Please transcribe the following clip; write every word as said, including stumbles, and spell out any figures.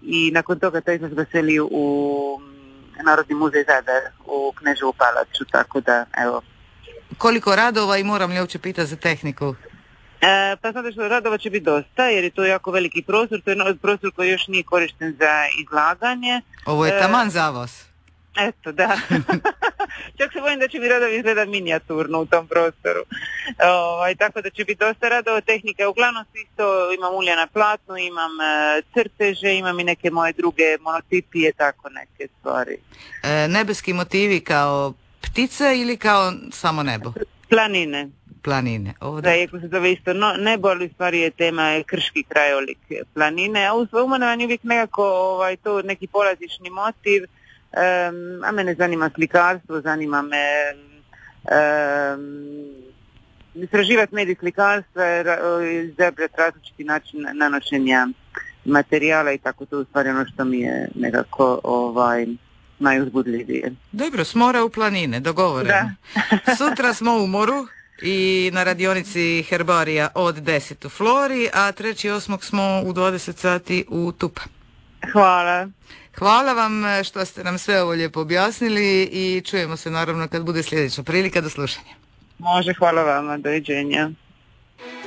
i nakon toga taj izložba seli u Narodni muzej Zadar u Kneževu palaču, tako da evo. Koliko radova i moram li uopće pitati za tehniku? E, pa znate što, radova će biti dosta jer je to jako veliki prostor, to je prostor koji još nije korišten za izlaganje. Ovo je taman za vas. Eto, da. Čak se bojim da će mi radovi izgledati minijaturno u tom prostoru. Ovaj, tako da će biti dosta radova, tehnike. Uglavnom isto imam ulja na platnu, imam e, crteže, imam i neke moje druge monotipije, tako neke stvari. E, nebeski motivi kao ptice ili kao samo nebo? Planine. Planine. Ovo da, iako se zove isto no, nebo, ali u stvari je tema je krški krajolik planine. A u umanovanju uvijek nekako ovaj, to neki polazišni motiv. Um, a mene zanima slikarstvo, zanima me um, istraživati medij slikarstva, izabrati različiti način nanošenja materijala i tako to u stvari ono što mi je nekako ovaj, najuzbudljivije. Dobro, s mora u planine, dogovoreno. Sutra smo u moru i na radionici herbarija od deset u Flori, a treći osmog smo u dvadeset sati u Tupa. Hvala. Hvala vam što ste nam sve ovo lijepo objasnili i čujemo se naravno kad bude sljedeća prilika. Do slušanja. Može, hvala vama, doviđenja.